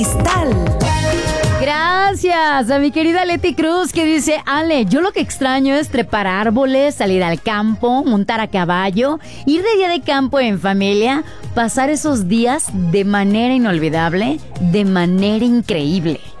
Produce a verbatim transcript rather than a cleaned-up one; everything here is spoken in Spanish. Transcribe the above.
Gracias a mi querida Leti Cruz, que dice: Ale, yo lo que extraño es trepar árboles, salir al campo, montar a caballo, ir de día de campo en familia, pasar esos días de manera inolvidable, de manera increíble.